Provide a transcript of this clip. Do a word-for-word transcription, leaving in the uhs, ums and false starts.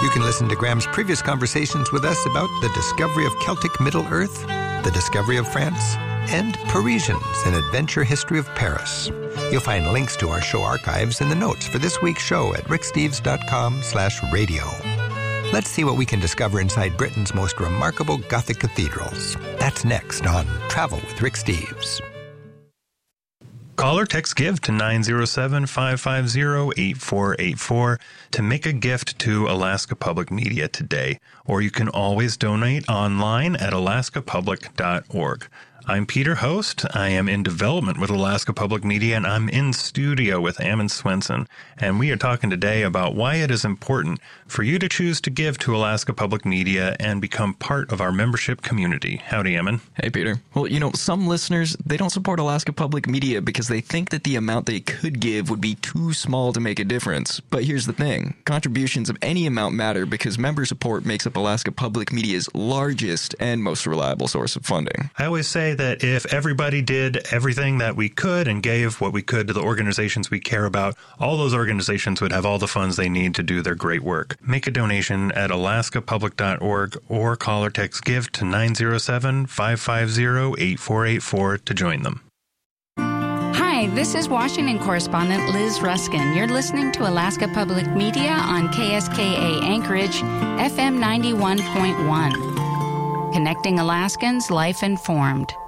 You can listen to Graham's previous conversations with us about the discovery of Celtic Middle-earth, the discovery of France, and Parisians, an adventure history of Paris. You'll find links to our show archives in the notes for this week's show at ricksteves.com slash radio. Let's see what we can discover inside Britain's most remarkable Gothic cathedrals. That's next on Travel with Rick Steves. Call or text GIVE to nine zero seven, five five zero, eight four eight four to make a gift to Alaska Public Media today. Or you can always donate online at alaska public dot org. I'm Peter Host. I am in development with Alaska Public Media, and I'm in studio with Ammon Swenson. And we are talking today about why it is important for you to choose to give to Alaska Public Media and become part of our membership community. Howdy, Ammon. Hey, Peter. Well, you know, some listeners, they don't support Alaska Public Media because they think that the amount they could give would be too small to make a difference. But here's the thing. Contributions of any amount matter because member support makes up Alaska Public Media's largest and most reliable source of funding. I always say that if everybody did everything that we could and gave what we could to the organizations we care about, all those organizations would have all the funds they need to do their great work. Make a donation at alaska public dot org or call or text GIVE to nine zero seven, five five zero, eight four eight four to join them. Hi, this is Washington correspondent Liz Ruskin. You're listening to Alaska Public Media on K S K A Anchorage, F M ninety-one point one. Connecting Alaskans, life informed.